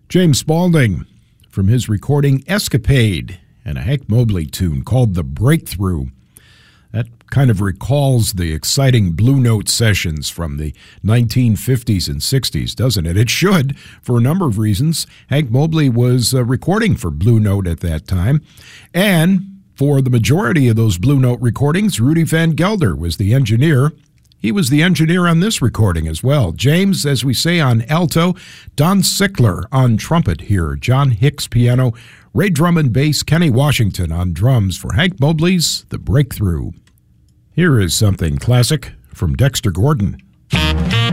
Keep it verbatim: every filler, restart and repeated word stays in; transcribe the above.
James Spaulding from his recording Escapade and a Hank Mobley tune called The Breakthrough. That kind of recalls the exciting Blue Note sessions from the nineteen fifties and sixties, doesn't it? It should, for a number of reasons. Hank Mobley was uh, recording for Blue Note at that time, and for the majority of those Blue Note recordings, Rudy Van Gelder was the engineer. He was the engineer on this recording as well. James, as we say, on alto, Don Sickler on trumpet here, John Hicks piano, Ray Drummond bass, Kenny Washington on drums for Hank Mobley's The Breakthrough. Here is something classic from Dexter Gordon.